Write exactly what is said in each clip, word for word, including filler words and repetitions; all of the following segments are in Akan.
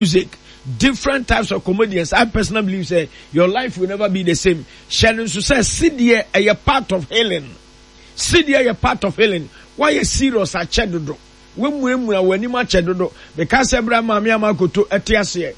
music, different types of comedians. I personally believe say your life will never be the same. Shannon so say sit there a part of healing. Sit there a part of healing. Why you serious at chedodo? When we when we ma chedodo because Abraham mami amakoto etiase.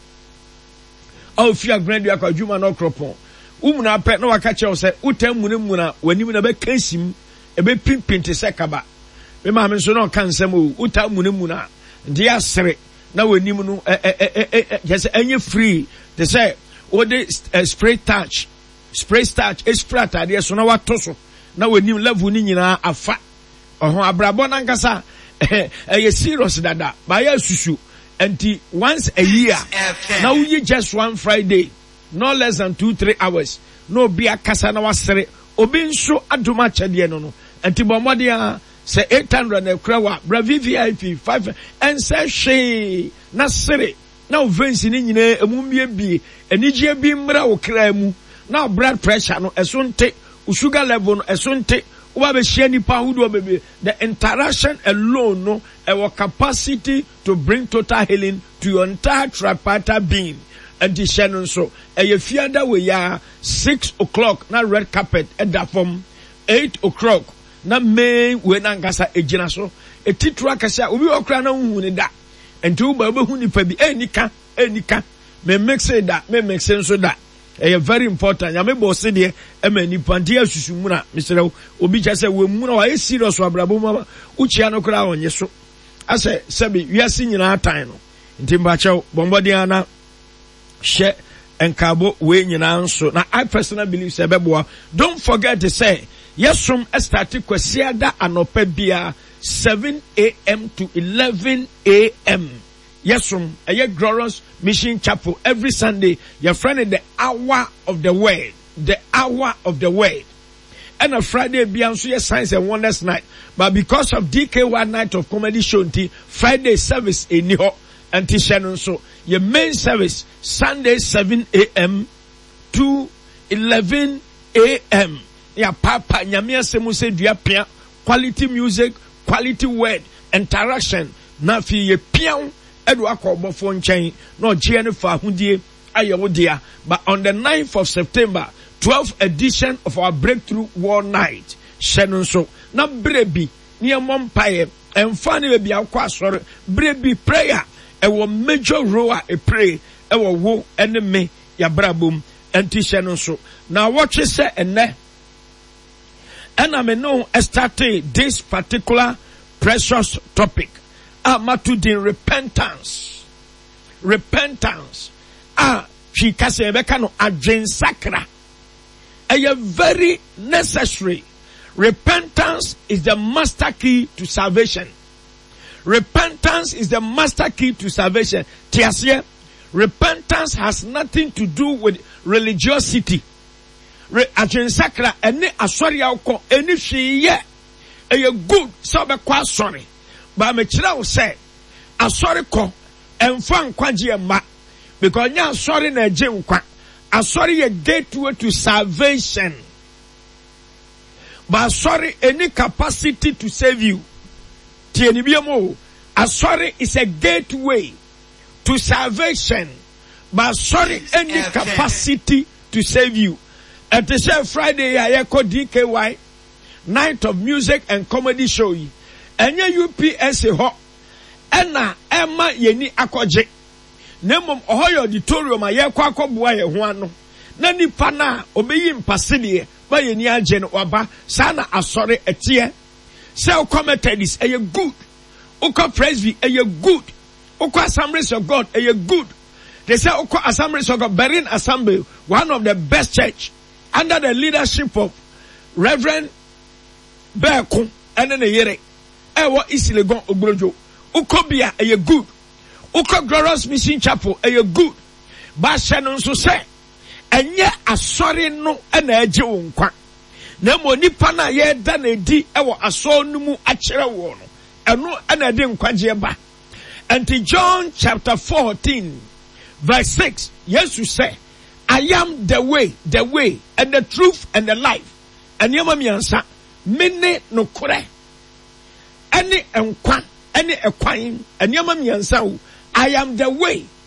Oh fear grand you akwadwuma no kropon. Umuna pet no waka che say utem munu muna wani na be kansim e be pimpin te sekaba. Me ma me so no kan nsem o uta munu muna dia sere na wani mu no eh eh eh yes enye free they say o de spray touch spray touch is spray atade so na wato so na wani level ni nyina afa oho abrabo na nkasa eh eh serious dada ba ya susu anti once a year now you just one Friday no less than two three hours no be akasa na wasere obi nso adoma chede no no anti bomode a say eight hundred na krawa bra V V I P five and say she na sere na ovens ni nyina emumie bi enigye bi mra wo kra mu na blood pressure no esonte sugar level no esonte uba be share nipa hudo bebe the interaction alone no our capacity to bring total healing to your entire tripartite being. And the Shannon so a fiada we ya six o'clock na red carpet at that form eight o'clock na me we na ngasa ejina so e titwa kasa obi okra na hu ni da enti ba be hu ni pa bi enika enika me make say that me make sense so that e very important ya me bo se de e ma ni pande asusu mu na misere obi cha say we mu na wa serious abrabo mama uchi ano kra onye so ase sebi wiase nyina atan no enti mba chew bombodi ana share and kabo we nyina nso na I personally believe say beboa. Don't forget to say yes from started kwasiada anopa bia seven a m to eleven a m Yes from a glorious mission chapel every Sunday. Your friend in the hour of the word, the hour of the word. And a Friday beyond so yes science and wonders night. But because of D K one night of comedy show, Friday service in New York and Shannon so your main service Sunday seven a m to eleven a m Ya papa nyamia semu se dua pia quality music, quality word, interaction. Na fi ye pian edu akobo fo nchen no je ne fa hundie ayewo dia. But on the ninth of September, twelfth edition of our Breakthrough War Night, Shannon so na brebi ni mompaye emfa ne bia akwa asore brebi prayer e wo major role e pray e wo wo ene me ya brabom enti Shannon so na watch say ene. And I may know started this particular precious topic. Ah, to the repentance. Repentance. Ah, she kase beka no adwen sakra. A very necessary. Repentance is the master key to salvation. Repentance is the master key to salvation. Tiasie, repentance has nothing to do with religiosity. Re adwen sakra ene asori awko eni hwiye eye good so be kwa asori ba me kire wo se asori ko emfa nkwaje ma because nya asori na eje nkwa asori ye gateway to salvation but asori any capacity to save you tie ni biamo asori is a gateway to salvation but asori any capacity to save you. At the same Friday, I call D K Y Night of Music and Comedy Show. Enya U P S A ho. Ena Emma yeni akoje. Nemom ohoyo auditorium aye kwa akobua ye ho ano. Na nipa na obeyi mpasede ba yeni age no waba sana asore etie. Se ukometedis eye good. Uko presby eye good. Uko Assemblies of God eye good. They say Uko Assemblies of God Berin Assembly, one of the best church. Under the leadership of Reverend Beku and then yere ewa isilegon ogbrojo ukobia eye good uko glorious mission chapel eye good ba Shannon so say enye asori no na eje wo nkwa na mo nipa na ye da na di ewo aso no mu akere wo no eno na de nkwaje ba. And John chapter fourteen verse six, Jesus say I am the way, the way, and the truth, and the life. And yama miyansa, mene no kore. Any enkwan, any ekwain, and yama miyansa, I am the way,